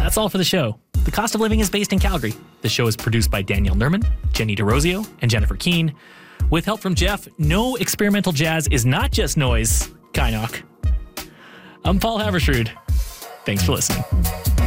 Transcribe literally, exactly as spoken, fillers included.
That's all for the show. The Cost of Living is based in Calgary. The show is produced by Danielle Nerman, Jenny DeRosio, and Jennifer Keane. With help from Jeff, no experimental jazz is not just noise. Kynoch. I'm Paul Havershrud. Thanks for listening.